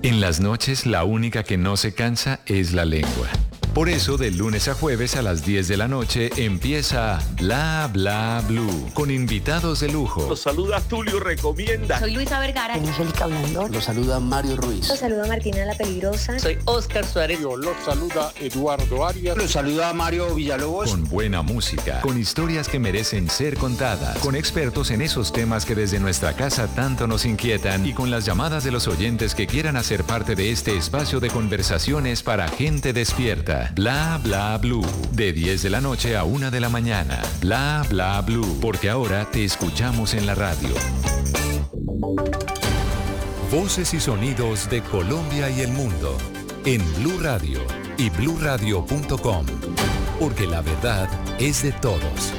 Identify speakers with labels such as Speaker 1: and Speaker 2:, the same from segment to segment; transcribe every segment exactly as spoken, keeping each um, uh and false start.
Speaker 1: En las noches, la única que no se cansa es la lengua. Por eso, de lunes a jueves a las diez de la noche empieza Bla Bla Blue, con invitados de lujo.
Speaker 2: Los saluda Tulio Recomienda.
Speaker 3: Soy Luisa Vergara.
Speaker 4: Angélica Blandón.
Speaker 5: Los saluda Mario Ruiz.
Speaker 6: Los saluda Martina La Peligrosa.
Speaker 7: Soy Oscar Suárez.
Speaker 8: Los saluda Eduardo Arias.
Speaker 5: Los saluda Mario Villalobos.
Speaker 1: Con buena música, con historias que merecen ser contadas, con expertos en esos temas que desde nuestra casa tanto nos inquietan y con las llamadas de los oyentes que quieran hacer parte de este espacio de conversaciones para gente despierta. Bla Bla Blue, de diez de la noche a una de la mañana. Bla Bla Blue, porque ahora te escuchamos en la radio. Voces y sonidos de Colombia y el mundo en Blue Radio y blue radio punto com, porque la verdad es de todos.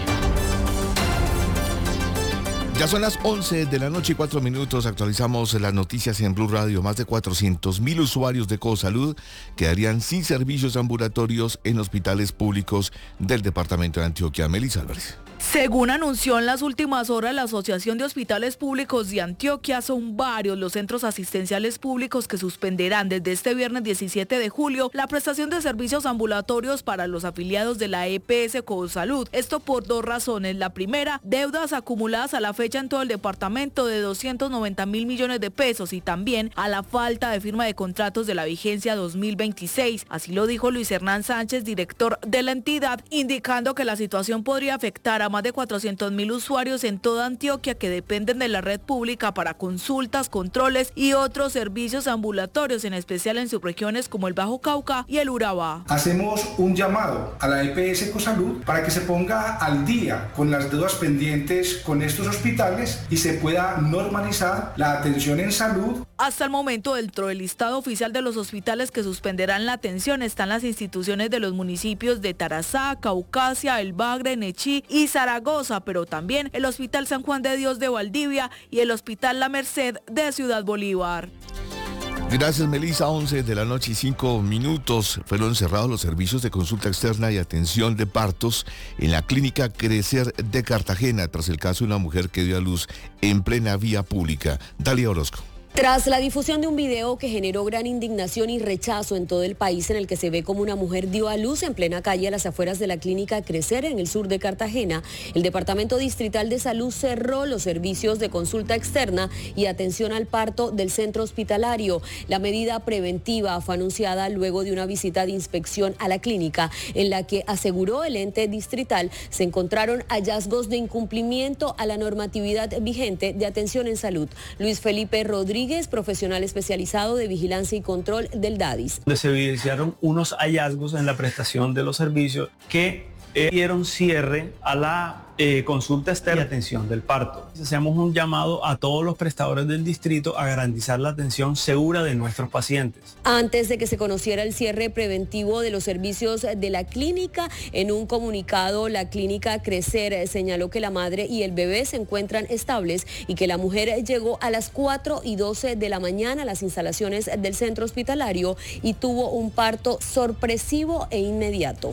Speaker 9: Ya son las once de la noche y cuatro minutos. Actualizamos las noticias en Blue Radio. Más de cuatrocientos mil usuarios de Cosalud quedarían sin servicios ambulatorios en hospitales públicos del departamento de Antioquia. Melissa Álvarez.
Speaker 10: Según anunció en las últimas horas la Asociación de Hospitales Públicos de Antioquia, son varios los centros asistenciales públicos que suspenderán desde este viernes diecisiete de julio la prestación de servicios ambulatorios para los afiliados de la E P S Cosalud. Esto por dos razones. La primera, deudas acumuladas a la fecha en todo el departamento de doscientos noventa mil millones de pesos y también a la falta de firma de contratos de la vigencia dos mil veintiséis. Así lo dijo Luis Hernán Sánchez, director de la entidad, indicando que la situación podría afectar a más de cuatrocientos mil usuarios en toda Antioquia que dependen de la red pública para consultas, controles y otros servicios ambulatorios, en especial en subregiones como el Bajo Cauca y el Urabá.
Speaker 11: Hacemos un llamado a la E P S Cosalud para que se ponga al día con las deudas pendientes con estos hospitales y se pueda normalizar la atención en salud.
Speaker 10: Hasta el momento, dentro del listado oficial de los hospitales que suspenderán la atención están las instituciones de los municipios de Tarazá, Caucasia, El Bagre, Nechí y Zaragoza, pero también el Hospital San Juan de Dios de Valdivia y el Hospital La Merced de Ciudad Bolívar.
Speaker 9: Gracias, Melissa. once de la noche y cinco minutos. Fueron cerrados los servicios de consulta externa y atención de partos en la clínica Crecer de Cartagena tras el caso de una mujer que dio a luz en plena vía pública. Dalia Orozco.
Speaker 12: Tras la difusión de un video que generó gran indignación y rechazo en todo el país, en el que se ve como una mujer dio a luz en plena calle a las afueras de la clínica Crecer en el sur de Cartagena, el Departamento Distrital de Salud cerró los servicios de consulta externa y atención al parto del centro hospitalario. La medida preventiva fue anunciada luego de una visita de inspección a la clínica, en la que aseguró el ente distrital se encontraron hallazgos de incumplimiento a la normatividad vigente de atención en salud. Luis Felipe Rodríguez, profesional especializado de vigilancia y control del DADIS.
Speaker 13: Donde se evidenciaron unos hallazgos en la prestación de los servicios que eh, dieron cierre a la eh, consulta externa y atención del parto. Hacemos un llamado a todos los prestadores del distrito a garantizar la atención segura de nuestros pacientes.
Speaker 12: Antes de que se conociera el cierre preventivo de los servicios de la clínica, en un comunicado la clínica Crecer señaló que la madre y el bebé se encuentran estables y que la mujer llegó a las cuatro y doce de la mañana a las instalaciones del centro hospitalario y tuvo un parto sorpresivo e inmediato.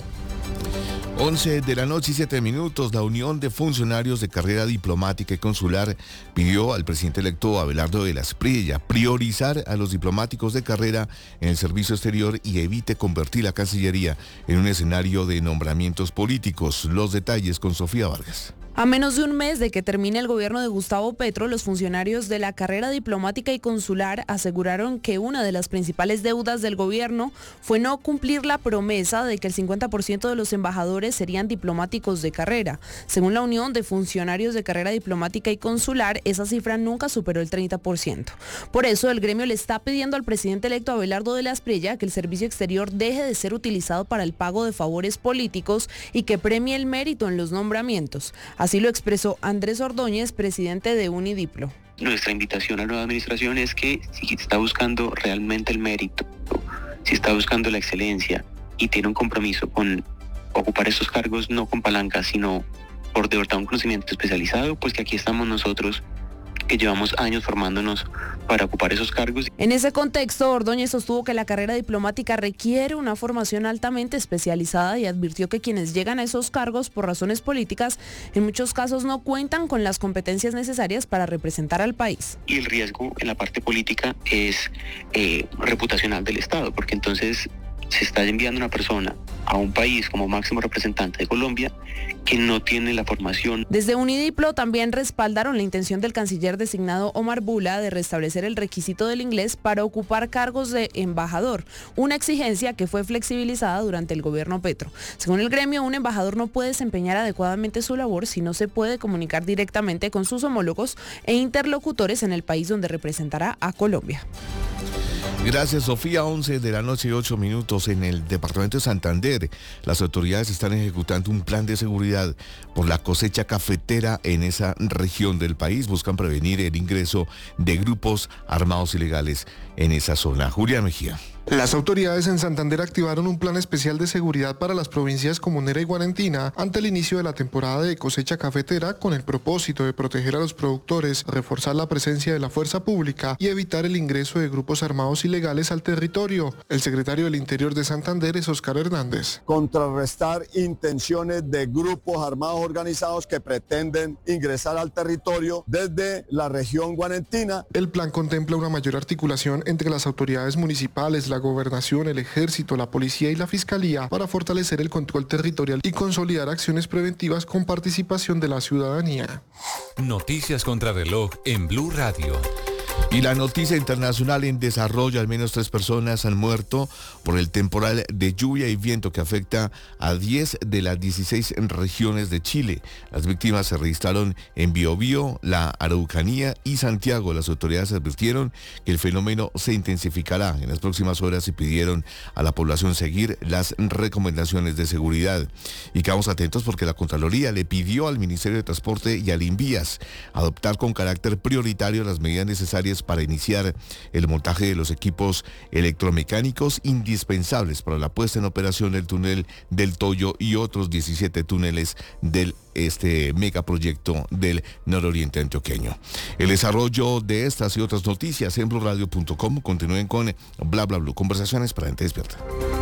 Speaker 9: once de la noche y siete minutos, la Unión de Funcionarios de Carrera Diplomática y Consular pidió al presidente electo Abelardo de la Espriella priorizar a los diplomáticos de carrera en el servicio exterior y evite convertir la Cancillería en un escenario de nombramientos políticos. Los detalles con Sofía Vargas.
Speaker 10: A menos de un mes de que termine el gobierno de Gustavo Petro, los funcionarios de la carrera diplomática y consular aseguraron que una de las principales deudas del gobierno fue no cumplir la promesa de que el cincuenta por ciento de los embajadores serían diplomáticos de carrera. Según la Unión de Funcionarios de Carrera Diplomática y Consular, esa cifra nunca superó el treinta por ciento. Por eso, el gremio le está pidiendo al presidente electo Abelardo de la Espriella que el servicio exterior deje de ser utilizado para el pago de favores políticos y que premie el mérito en los nombramientos. Así lo expresó Andrés Ordóñez, presidente de Unidiplo.
Speaker 14: Nuestra invitación a la nueva administración es que si está buscando realmente el mérito, si está buscando la excelencia y tiene un compromiso con ocupar estos cargos no con palanca, sino por de verdad un conocimiento especializado, pues que aquí estamos nosotros que llevamos años formándonos para ocupar esos cargos.
Speaker 12: En ese contexto, Ordóñez sostuvo que la carrera diplomática requiere una formación altamente especializada y advirtió que quienes llegan a esos cargos por razones políticas en muchos casos no cuentan con las competencias necesarias para representar al país.
Speaker 14: Y el riesgo en la parte política es eh, reputacional del Estado, porque entonces se está enviando una persona a un país como máximo representante de Colombia que no tiene la formación.
Speaker 12: Desde Unidiplo también respaldaron la intención del canciller designado Omar Bula de restablecer el requisito del inglés para ocupar cargos de embajador, una exigencia que fue flexibilizada durante el gobierno Petro. Según el gremio, un embajador no puede desempeñar adecuadamente su labor si no se puede comunicar directamente con sus homólogos e interlocutores en el país donde representará a Colombia.
Speaker 9: Gracias, Sofía. once de la noche y ocho minutos en el departamento de Santander. Las autoridades están ejecutando un plan de seguridad por la cosecha cafetera en esa región del país. Buscan prevenir el ingreso de grupos armados ilegales en esa zona. Julián Mejía.
Speaker 3: Las autoridades en Santander activaron un plan especial de seguridad para las provincias Comunera y Guarentina ante el inicio de la temporada de cosecha cafetera con el propósito de proteger a los productores, reforzar la presencia de la fuerza pública y evitar el ingreso de grupos armados ilegales al territorio. El secretario del Interior de Santander es Oscar Hernández.
Speaker 4: Contrarrestar intenciones de grupos armados organizados que pretenden ingresar al territorio desde la región guarentina.
Speaker 3: El plan contempla una mayor articulación entre las autoridades municipales, la gobernación, el ejército, la policía y la fiscalía para fortalecer el control territorial y consolidar acciones preventivas con participación de la ciudadanía.
Speaker 1: Noticias contra reloj en Blue Radio.
Speaker 9: Y la noticia internacional en desarrollo: al menos tres personas han muerto por el temporal de lluvia y viento que afecta a diez de las dieciséis regiones de Chile. Las víctimas se registraron en Biobío, la Araucanía y Santiago. Las autoridades advirtieron que el fenómeno se intensificará en las próximas horas y pidieron a la población seguir las recomendaciones de seguridad. Y quedamos atentos porque la Contraloría le pidió al Ministerio de Transporte y al Invías adoptar con carácter prioritario las medidas necesarias para iniciar el montaje de los equipos electromecánicos indispensables para la puesta en operación del túnel del Toyo y otros diecisiete túneles del este megaproyecto del nororiente antioqueño. El desarrollo de estas y otras noticias en blue radio punto com. Continúen con Bla Bla Blue, conversaciones para gente despierta.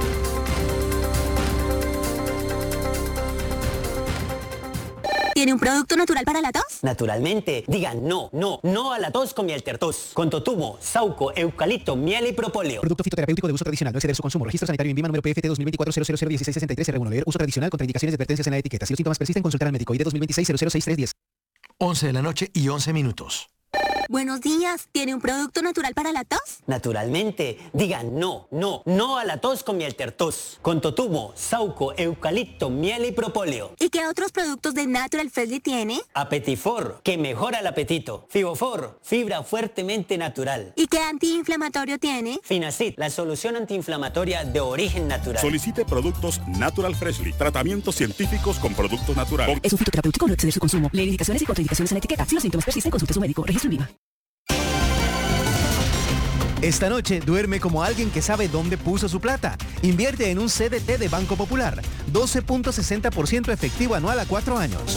Speaker 7: ¿Tiene un producto natural para la tos?
Speaker 15: Naturalmente. Digan no, no, no a la tos con miel tertos. Con totumo, sauco, eucalipto, miel y propóleo.
Speaker 16: Producto fitoterapéutico de uso tradicional. No exceder su consumo. Registro sanitario INVIMA número P F T dos mil veinticuatro cero cero cero dieciséis sesenta y tres R uno. Leer uso tradicional. Contraindicaciones y advertencias en la etiqueta. Si los síntomas persisten, consultar al médico. I D dos mil veintiséis cero cero seis tres diez.
Speaker 17: once de la noche y once minutos.
Speaker 7: Buenos días. ¿Tiene un producto natural para la tos?
Speaker 15: Naturalmente. Digan no, no, no a la tos con miel tertos. Con totumo, sauco, eucalipto, miel y propóleo.
Speaker 7: ¿Y qué otros productos de Natural Freshly tiene?
Speaker 15: Apetifor, que mejora el apetito. Fibofor, fibra fuertemente natural.
Speaker 7: ¿Y qué antiinflamatorio tiene?
Speaker 15: Finacid, la solución antiinflamatoria de origen natural.
Speaker 18: Solicite productos Natural Freshly. Tratamientos científicos con productos naturales.
Speaker 16: Es un fitoterapéutico, no exceder su consumo. Leer indicaciones y contraindicaciones en la etiqueta. Si los síntomas persisten, consulte a su médico. Registro INVIMA.
Speaker 17: Esta noche duerme como alguien que sabe dónde puso su plata. Invierte en un C D T de Banco Popular. doce punto sesenta por ciento efectivo anual a cuatro años.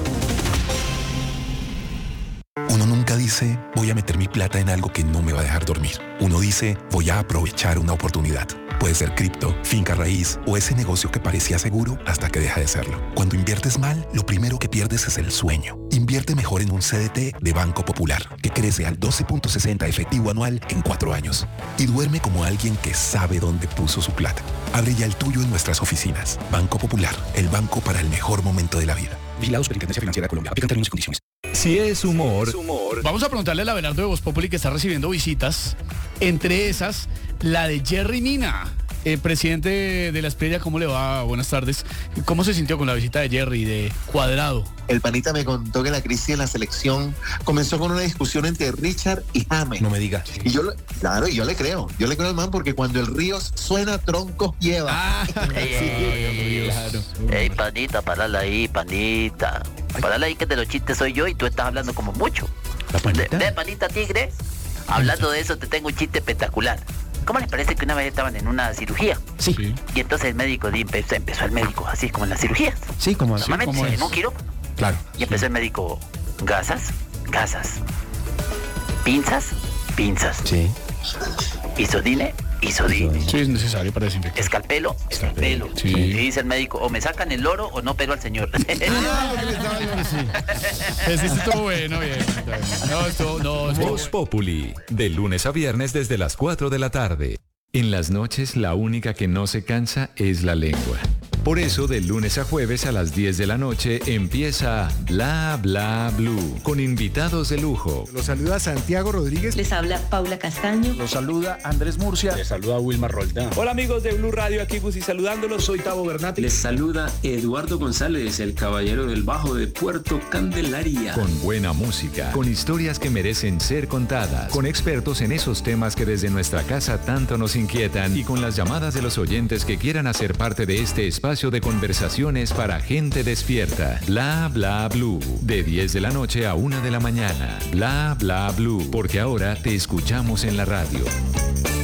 Speaker 19: Uno nunca dice, voy a meter mi plata en algo que no me va a dejar dormir. Uno dice, voy a aprovechar una oportunidad. Puede ser cripto, finca raíz o ese negocio que parecía seguro hasta que deja de serlo. Cuando inviertes mal, lo primero que pierdes es el sueño. Invierte mejor en un C D T de Banco Popular, que crece al doce punto sesenta efectivo anual en cuatro años. Y duerme como alguien que sabe dónde puso su plata. Abre ya el tuyo en nuestras oficinas. Banco Popular, el banco para el mejor momento de la vida.
Speaker 16: Vigilado Superintendencia Financiera de Colombia. Aplican términos y condiciones.
Speaker 1: Si es humor.
Speaker 20: Vamos a preguntarle a Abelardo de Voz Populi, que está recibiendo visitas, entre esas la de Jerry Mina. Eh, presidente de la Espriella, ¿cómo le va? Buenas tardes. ¿Cómo se sintió con la visita de Jerry, de Cuadrado?
Speaker 21: El panita me contó que la crisis de la selección comenzó con una discusión entre Richard y James.
Speaker 17: No me diga.
Speaker 21: Y yo, claro, y yo le creo. Yo le creo al man porque cuando el río suena, troncos lleva.
Speaker 20: Ah,
Speaker 21: ey,
Speaker 20: sí,
Speaker 21: ey,
Speaker 20: claro.
Speaker 22: Ey, panita, parala ahí, panita. Parala ahí, que de los chistes soy yo y tú estás hablando como mucho.
Speaker 17: ¿La panita?
Speaker 22: De, de panita tigre, hablando de eso te tengo un chiste espectacular. ¿Cómo les parece que una vez estaban en una cirugía?
Speaker 17: Sí.
Speaker 22: Y entonces el médico empezó, empezó el médico, así como en las cirugías.
Speaker 17: Sí, como
Speaker 22: Normalmente
Speaker 17: sí,
Speaker 22: en un quirófano.
Speaker 17: Claro.
Speaker 22: Y empezó el médico, gasas, gasas. Pinzas, pinzas.
Speaker 20: Sí.
Speaker 22: Isodine, isodine.
Speaker 20: Sí, es necesario para desinfectar.
Speaker 22: Escalpelo, escalpelo.
Speaker 20: Sí.
Speaker 22: Y dice el médico, o me sacan el loro o no pelo al señor.
Speaker 20: Ese estuvo bueno, bien. No, esto, no, esto
Speaker 1: Voz Populi, de lunes a viernes desde las cuatro de la tarde. En las noches la única que no se cansa es la lengua. Por eso, de lunes a jueves a las diez de la noche empieza Bla Bla Blue, con invitados de lujo.
Speaker 2: Los saluda Santiago Rodríguez.
Speaker 6: Les habla Paula Castaño.
Speaker 2: Los saluda Andrés Murcia.
Speaker 23: Les saluda Wilmar Roldán.
Speaker 24: Hola amigos de Blue Radio, aquí Gusi saludándolos.
Speaker 2: Soy Tavo Bernati.
Speaker 25: Les saluda Eduardo González, el caballero del bajo de Puerto Candelaria.
Speaker 1: Con buena música, con historias que merecen ser contadas, con expertos en esos temas que desde nuestra casa tanto nos inquietan y con las llamadas de los oyentes que quieran hacer parte de este espacio de conversaciones para gente despierta. Bla Bla Blue, de diez de la noche a una de la mañana. Bla Bla Blue, porque ahora te escuchamos en la radio.